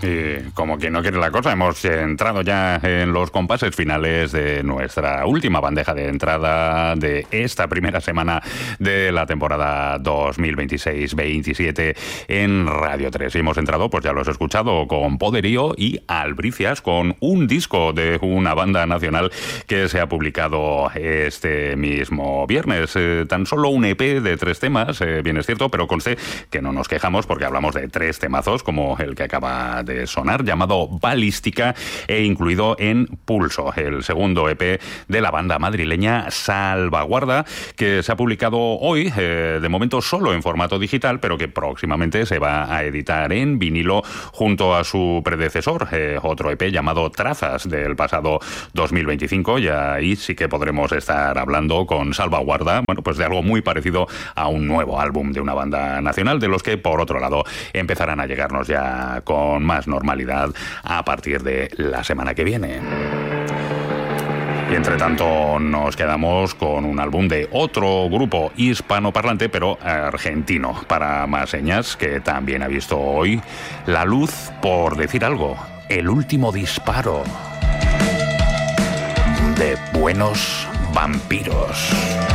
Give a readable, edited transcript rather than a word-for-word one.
Y como quien no quiere la cosa, hemos entrado ya en los compases finales de nuestra última bandeja de entrada de esta primera semana de la temporada 2026-27 en Radio 3. Y hemos entrado, pues ya lo has escuchado, con Poderío y Albricias, con un disco de una banda nacional que se ha publicado este mismo viernes. Tan solo un EP de 3 temas, bien es cierto, pero conste que no nos quejamos porque hablamos de 3 temazos, como el que acaba de sonar, llamado Balística, e incluido en Pulso, el segundo EP de la banda madrileña Salvaguarda, que se ha publicado hoy, de momento solo en formato digital, pero que próximamente se va a editar en vinilo junto a su predecesor, otro EP llamado Trazas, del pasado 2025, y ahí sí que podremos estar hablando con Salvaguarda, bueno, pues de algo muy parecido a un nuevo álbum de una banda nacional, de los que, por otro lado, empezarán a llegarnos ya con más normalidad a partir de la semana que viene. Y entre tanto nos quedamos con un álbum de otro grupo hispanoparlante, pero argentino, para más señas, que también ha visto hoy la luz, por decir algo, El último disparo de Buenos Vampiros.